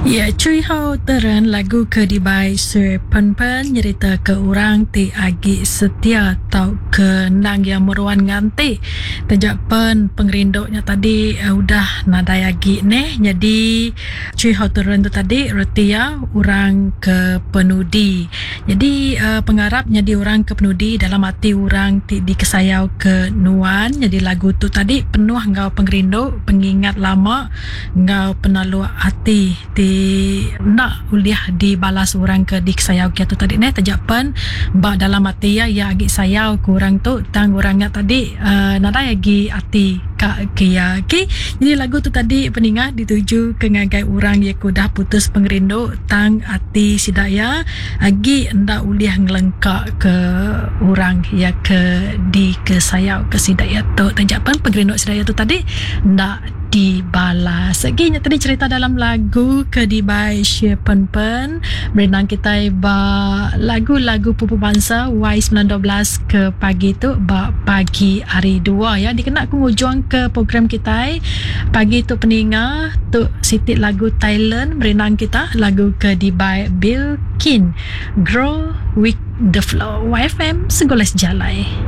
Ya, cui hau teren lagu ke dibai sui pen-pen nyerita ke orang ti agi setia tau ke nang yang meruan nganti tejak pen pengerindoknya tadi udah nadai agi neh. Jadi cui hau teren tu tadi retia orang ke penudi. Jadi pengarap jadi orang ke penudi dalam hati orang ti dikesayau ke nuan. Jadi lagu tu tadi penuh ngau pengerindok pengingat lama ngau penalu hati ti nak uliah dibalas orang ke dik sayau kia tu tadi ne tejapan ba dalam hati ya agi sayau ku orang tu tang orangnya tadi nadai agi hati ka kia ki. Jadi lagu tu tadi peningat dituju ke ngagai orang yang dah putus pengerindu tang hati sidaya agi ndak uliah ngelengkak ke orang ya ke di ke sayau ke sidaya tu tejapan pengerindu sidaya tu tadi ndak dibalas. Seginya tadi cerita dalam lagu ke dibai Syie Pen-pen berenang kita ba lagu-lagu pupu bangsa Y19 ke pagi tu ba pagi hari 2 ya dikena aku ngujung ke program kita pagi tu peninga tu sitik lagu Thailand berenang kita lagu ke dibai Bill Kin Grow with the Flow YFM Segoles Jalai.